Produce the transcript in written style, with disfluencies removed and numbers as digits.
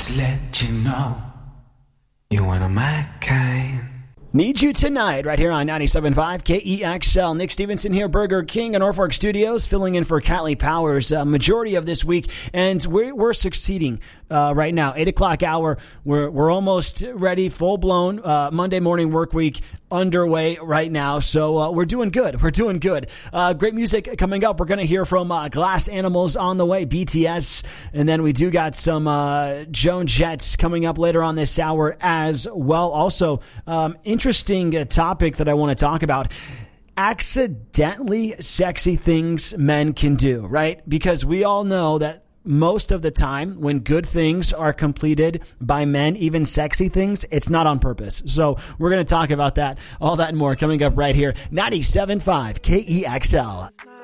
to let you know you're one of my kind. Need You Tonight, right here on 97.5 KEXL. Nick Stevenson here, Burger King in Norfolk Studios, filling in for Catley Powers majority of this week, and we're succeeding right now. 8 o'clock hour, we're almost ready, full blown Monday morning work week underway right now. So we're doing good. We're doing good. Great music coming up. We're going to hear from Glass Animals on the way, BTS, and then we do got some Joan Jett coming up later on this hour as well. Also, interesting topic that I want to talk about. Accidentally sexy things men can do, right? Because we all know that most of the time when good things are completed by men, even sexy things, it's not on purpose. So we're going to talk about that, all that and more coming up right here. 97.5 KEXL.